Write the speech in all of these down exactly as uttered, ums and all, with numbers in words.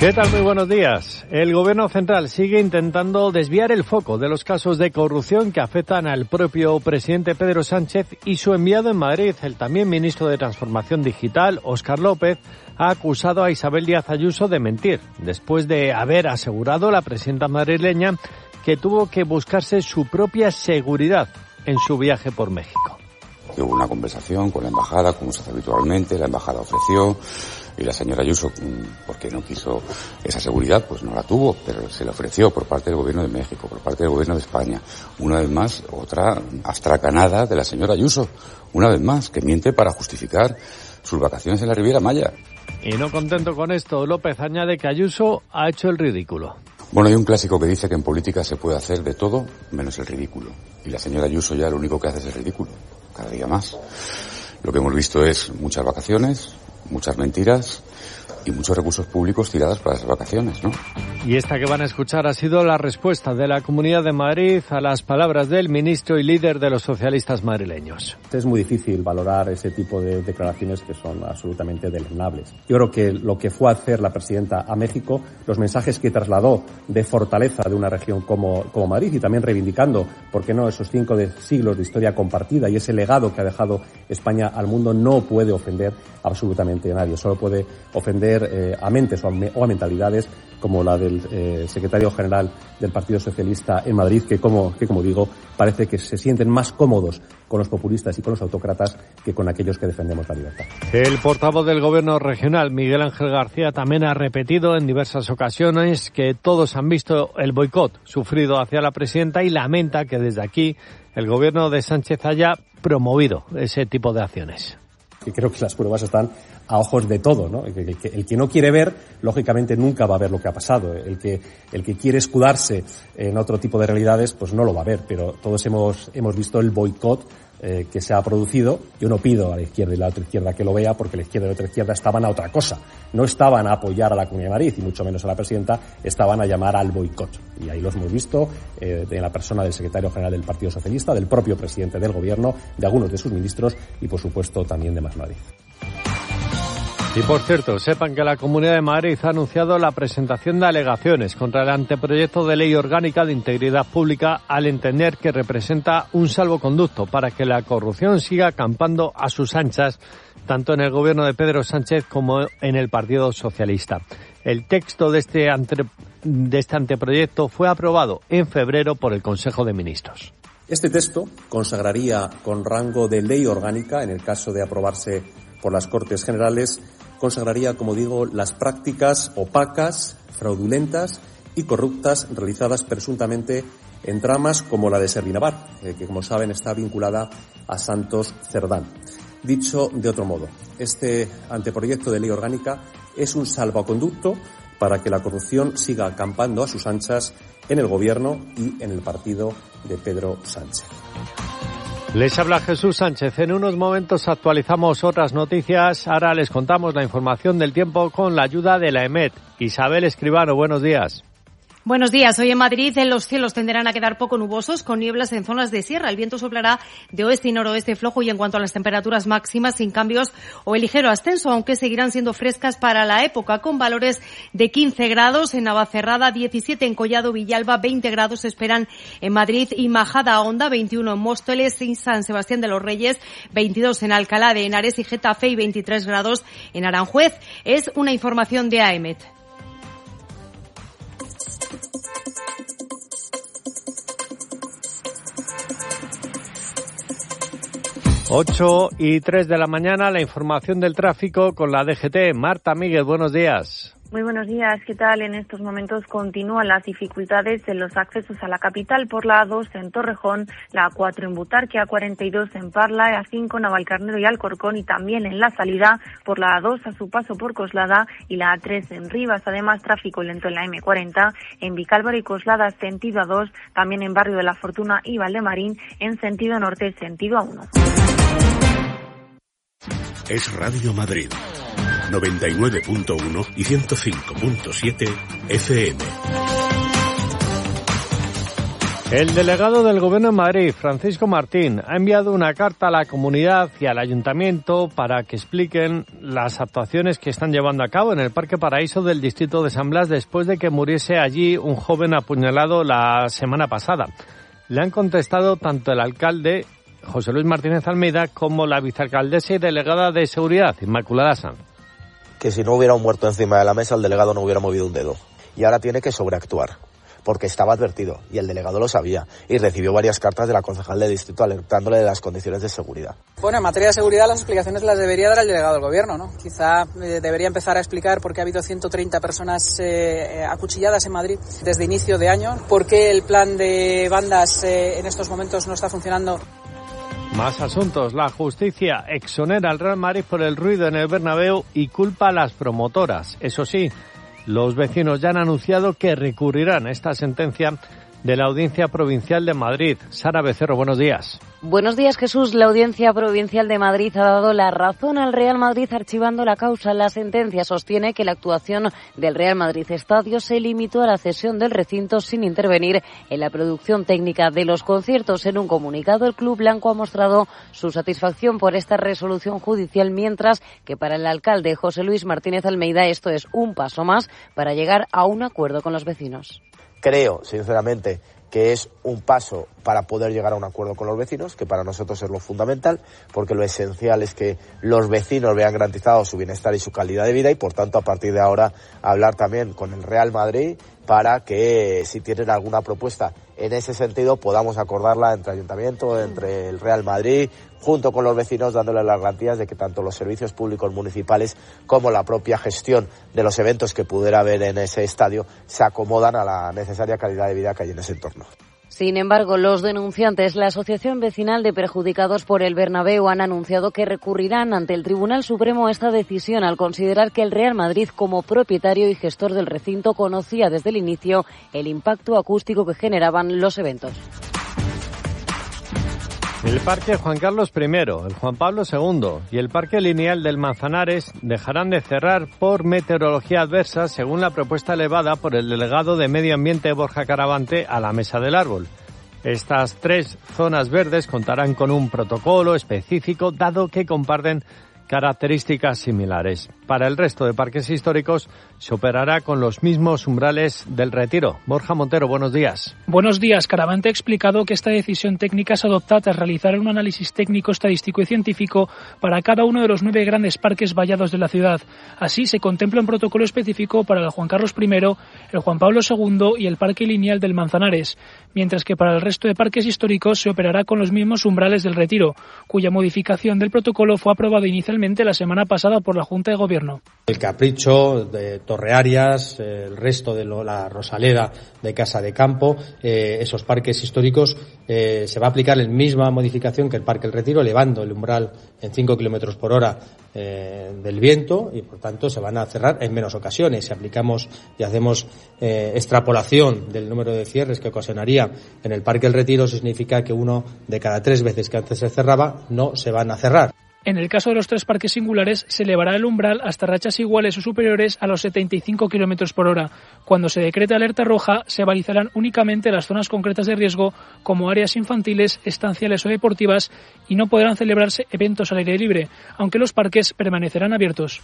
¿Qué tal? Muy buenos días. El Gobierno central sigue intentando desviar el foco de los casos de corrupción que afectan al propio presidente Pedro Sánchez y su enviado en Madrid, el también ministro de Transformación Digital, Óscar López, ha acusado a Isabel Díaz Ayuso de mentir, después de haber asegurado la presidenta madrileña que tuvo que buscarse su propia seguridad en su viaje por México. Hubo una conversación con la embajada, como se hace habitualmente, la embajada ofreció, y la señora Ayuso, porque no quiso esa seguridad, pues no la tuvo, pero se le ofreció por parte del Gobierno de México, por parte del Gobierno de España. Una vez más, otra astracanada de la señora Ayuso, una vez más, que miente para justificar sus vacaciones en la Riviera Maya. Y no contento con esto, López añade que Ayuso ha hecho el ridículo. Bueno, hay un clásico que dice que en política se puede hacer de todo menos el ridículo. Y la señora Ayuso ya lo único que hace es el ridículo, cada día más. Lo que hemos visto es muchas vacaciones, muchas mentiras y muchos recursos públicos tirados para esas vacaciones, ¿no? Y esta que van a escuchar ha sido la respuesta de la Comunidad de Madrid a las palabras del ministro y líder de los socialistas madrileños. Es muy difícil valorar ese tipo de declaraciones que son absolutamente deleznables. Yo creo que lo que fue a hacer la presidenta a México, los mensajes que trasladó de fortaleza de una región como, como Madrid y también reivindicando, ¿por qué no?, esos cinco de siglos de historia compartida y ese legado que ha dejado España al mundo, no puede ofender absolutamente a nadie. Solo puede ofender eh, a mentes o a, o a mentalidades como la del eh, secretario general del Partido Socialista en Madrid, que como, que como digo, parece que se sienten más cómodos con los populistas y con los autócratas que con aquellos que defendemos la libertad. El portavoz del Gobierno regional, Miguel Ángel García, también ha repetido en diversas ocasiones que todos han visto el boicot sufrido hacia la presidenta y lamenta que desde aquí el Gobierno de Sánchez haya promovido ese tipo de acciones. Y creo que las pruebas están a ojos de todo, ¿no? El que, el que no quiere ver, lógicamente nunca va a ver lo que ha pasado. El que, el que quiere escudarse en otro tipo de realidades, pues no lo va a ver. Pero todos hemos, hemos visto el boicot eh, que se ha producido. Yo no pido a la izquierda y a la otra izquierda que lo vea, porque la izquierda y la otra izquierda estaban a otra cosa. No estaban a apoyar a la Comunidad de Madrid, y mucho menos a la presidenta, estaban a llamar al boicot. Y ahí los hemos visto, eh, de la persona del secretario general del Partido Socialista, del propio presidente del Gobierno, de algunos de sus ministros y, por supuesto, también de Más Madrid. Y por cierto, sepan que la Comunidad de Madrid ha anunciado la presentación de alegaciones contra el anteproyecto de ley orgánica de integridad pública, al entender que representa un salvoconducto para que la corrupción siga campando a sus anchas, tanto en el gobierno de Pedro Sánchez como en el Partido Socialista. El texto de este, ante, de este anteproyecto fue aprobado en febrero por el Consejo de Ministros. Este texto consagraría con rango de ley orgánica, en el caso de aprobarse por las Cortes Generales, consagraría, como digo, las prácticas opacas, fraudulentas y corruptas realizadas presuntamente en tramas como la de Servinavar, eh, que, como saben, está vinculada a Santos Cerdán. Dicho de otro modo, este anteproyecto de ley orgánica es un salvoconducto para que la corrupción siga acampando a sus anchas en el Gobierno y en el partido de Pedro Sánchez. Les habla Jesús Sánchez. En unos momentos actualizamos otras noticias. Ahora les contamos la información del tiempo con la ayuda de la EMET. Isabel Escribano, buenos días. Buenos días. Hoy en Madrid los cielos tenderán a quedar poco nubosos, con nieblas en zonas de sierra. El viento soplará de oeste y noroeste flojo, y en cuanto a las temperaturas máximas, sin cambios o el ligero ascenso, aunque seguirán siendo frescas para la época, con valores de quince grados en Navacerrada, diecisiete en Collado Villalba, veinte grados se esperan en Madrid y Majada Honda, veintiuno en Móstoles y San Sebastián de los Reyes, veintidós en Alcalá de Henares y Getafe y veintitrés grados en Aranjuez. Es una información de AEMET. Ocho y tres de la mañana, la información del tráfico con la D G T. Marta Míguez, buenos días. Muy buenos días, ¿qué tal? En estos momentos continúan las dificultades en los accesos a la capital por la A dos en Torrejón, la A cuatro en Butarque, A cuarenta y dos en Parla, A cinco en Navalcarnero y Alcorcón, y también en la salida por la A dos a su paso por Coslada y la A tres en Rivas. Además, tráfico lento en la M cuarenta en Vicálvaro y Coslada sentido A dos, también en Barrio de la Fortuna y Valdemarín en sentido norte sentido A uno. Es Radio Madrid, noventa y nueve punto uno y ciento cinco punto siete F M. El delegado del Gobierno en Madrid, Francisco Martín, ha enviado una carta a la comunidad y al ayuntamiento para que expliquen las actuaciones que están llevando a cabo en el Parque Paraíso del distrito de San Blas después de que muriese allí un joven apuñalado la semana pasada. Le han contestado tanto el alcalde, José Luis Martínez Almeida, como la vicealcaldesa y delegada de Seguridad, Inmaculada Sanz. Que si no hubiera un muerto encima de la mesa, el delegado no hubiera movido un dedo. Y ahora tiene que sobreactuar, porque estaba advertido, y el delegado lo sabía, y recibió varias cartas de la concejal de distrito alertándole de las condiciones de seguridad. Bueno, en materia de seguridad las explicaciones las debería dar el delegado del gobierno, ¿no? Quizá eh, debería empezar a explicar por qué ha habido ciento treinta personas eh, acuchilladas en Madrid desde inicio de año, por qué el plan de bandas eh, en estos momentos no está funcionando. Más asuntos. La justicia exonera al Real Madrid por el ruido en el Bernabéu y culpa a las promotoras. Eso sí, los vecinos ya han anunciado que recurrirán a esta sentencia de la Audiencia Provincial de Madrid. Sara Becerro, buenos días. Buenos días, Jesús. La Audiencia Provincial de Madrid ha dado la razón al Real Madrid archivando la causa. La sentencia sostiene que la actuación del Real Madrid Estadio se limitó a la cesión del recinto sin intervenir en la producción técnica de los conciertos. En un comunicado, el club blanco ha mostrado su satisfacción por esta resolución judicial, mientras que para el alcalde José Luis Martínez Almeida esto es un paso más para llegar a un acuerdo con los vecinos. Creo, sinceramente, que es un paso para poder llegar a un acuerdo con los vecinos, que para nosotros es lo fundamental, porque lo esencial es que los vecinos vean garantizado su bienestar y su calidad de vida y, por tanto, a partir de ahora, hablar también con el Real Madrid para que, si tienen alguna propuesta en ese sentido, podamos acordarla entre Ayuntamiento, entre el Real Madrid, junto con los vecinos, dándole las garantías de que tanto los servicios públicos municipales como la propia gestión de los eventos que pudiera haber en ese estadio se acomodan a la necesaria calidad de vida que hay en ese entorno. Sin embargo, los denunciantes, la Asociación Vecinal de Perjudicados por el Bernabéu, han anunciado que recurrirán ante el Tribunal Supremo esta decisión al considerar que el Real Madrid, como propietario y gestor del recinto, conocía desde el inicio el impacto acústico que generaban los eventos. El Parque Juan Carlos primero, el Juan Pablo segundo y el Parque Lineal del Manzanares dejarán de cerrar por meteorología adversa, según la propuesta elevada por el delegado de Medio Ambiente Borja Caravante a la Mesa del Árbol. Estas tres zonas verdes contarán con un protocolo específico, dado que comparten características similares. Para el resto de parques históricos se operará con los mismos umbrales del Retiro. Borja Montero, buenos días. Buenos días. Caravante ha explicado que esta decisión técnica se adopta tras realizar un análisis técnico, estadístico y científico para cada uno de los nueve grandes parques vallados de la ciudad. Así, se contempla un protocolo específico para el Juan Carlos primero, el Juan Pablo segundo y el Parque Lineal del Manzanares, mientras que para el resto de parques históricos se operará con los mismos umbrales del Retiro, cuya modificación del protocolo fue aprobada inicialmente la semana pasada por la Junta de Gobierno. El Capricho de Torre Arias, el resto de lo, la Rosaleda de Casa de Campo, eh, esos parques históricos, eh, se va a aplicar la misma modificación que el Parque El Retiro, elevando el umbral en cinco kilómetros por hora eh, del viento, y por tanto se van a cerrar en menos ocasiones. Si aplicamos y hacemos eh, extrapolación del número de cierres que ocasionaría en el Parque El Retiro, significa que uno de cada tres veces que antes se cerraba no se van a cerrar. En el caso de los tres parques singulares, se elevará el umbral hasta rachas iguales o superiores a los setenta y cinco kilómetros por hora. Cuando se decrete alerta roja, se balizarán únicamente las zonas concretas de riesgo, como áreas infantiles, estanciales o deportivas, y no podrán celebrarse eventos al aire libre, aunque los parques permanecerán abiertos.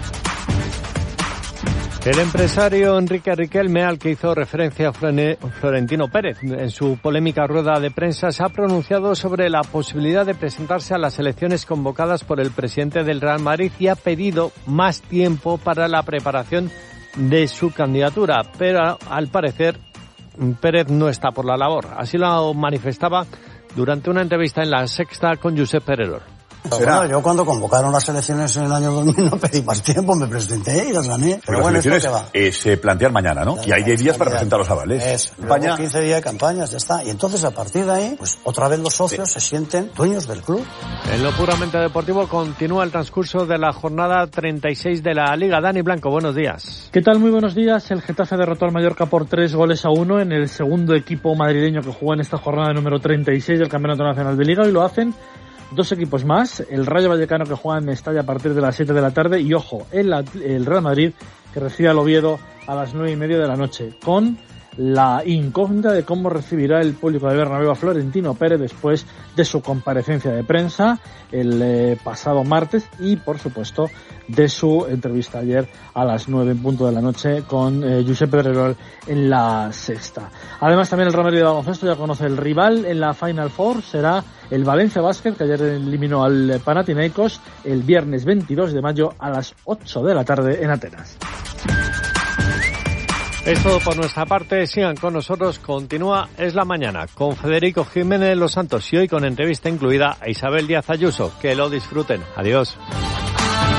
El empresario Enrique Riquelme, al que hizo referencia Florentino Pérez en su polémica rueda de prensa, se ha pronunciado sobre la posibilidad de presentarse a las elecciones convocadas por el presidente del Real Madrid y ha pedido más tiempo para la preparación de su candidatura, pero al parecer Pérez no está por la labor. Así lo manifestaba durante una entrevista en La Sexta con Josep Pererol. Bueno, yo cuando convocaron las elecciones en el año dos mil no pedí más tiempo, me presenté y las gané. Pero bueno, las elecciones eh, se plantean mañana, ¿no? Ya, y hay diez días para presentar los avales. Es, luego quince días de campañas, ya está. Y entonces a partir de ahí, pues otra vez los socios sí. se sienten dueños del club. En lo puramente deportivo continúa el transcurso de la jornada treinta y seis de la Liga. Dani Blanco, buenos días. ¿Qué tal? Muy buenos días. El Getafe derrotó al Mallorca por tres goles a uno en el segundo equipo madrileño que jugó en esta jornada número treinta y seis del Campeonato Nacional de Liga, y lo hacen dos equipos más, el Rayo Vallecano, que juega en Mestalla a partir de las siete de la tarde, y ojo, el, el Real Madrid, que recibe al Oviedo a las nueve y media de la noche, con la incógnita de cómo recibirá el público de Bernabéu a Florentino Pérez después de su comparecencia de prensa el eh, pasado martes y, por supuesto, de su entrevista ayer a las nueve en punto de la noche con eh, Josep Pedrerol en La Sexta. Además, también el Real Madrid de baloncesto ya conoce el rival en la Final Four, será el Valencia Basket, que ayer eliminó al Panathinaikos el viernes veintidós de mayo a las ocho de la tarde en Atenas. Es todo por nuestra parte. Sigan con nosotros. Continúa Es la Mañana con Federico Jiménez Los Santos y hoy con entrevista incluida a Isabel Díaz Ayuso. Que lo disfruten. Adiós.